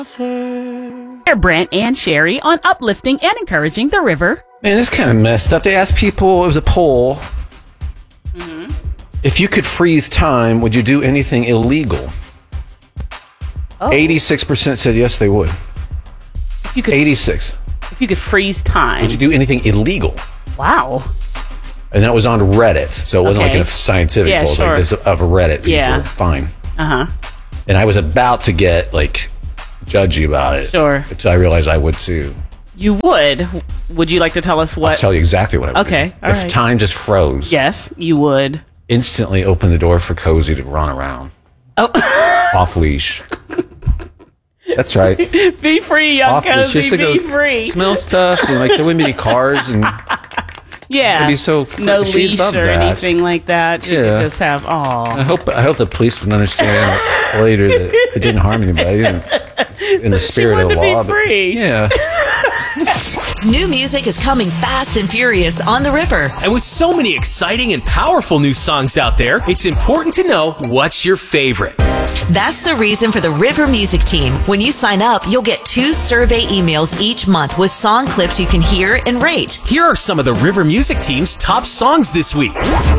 They're Brent and Sherry on uplifting and encouraging the river. Man, this kind of messed up. They asked people, it was a poll. If you could freeze time, would you do anything illegal? 86% said yes, they would. If you could, 86. If you could freeze time. Would you do anything illegal? Wow. And that was on Reddit, so it wasn't like a scientific poll. Sure. Like this of Reddit people. Fine. And I was about to get like judgy about it. Sure. Until I realized I would too. You would. Would you like to tell us what? I'll tell you exactly what I would do. Okay. All if right. time just froze. Yes, you would. Instantly open the door for Cozy to run around. Off leash. That's right. Be free, young Cozy. Be free. Smell stuff and like there wouldn't be any cars and it'd be so no leash or anything like that. She could just have I hope the police would understand later that it didn't harm anybody in the spirit of the law. Be free. Yeah. New music is coming fast and furious on the river. And with so many exciting and powerful new songs out there, it's important to know what's your favorite. That's the reason for the River Music Team. When you sign up, you'll get 2 survey emails each month with song clips you can hear and rate. Here are some of the River Music Team's top songs this week.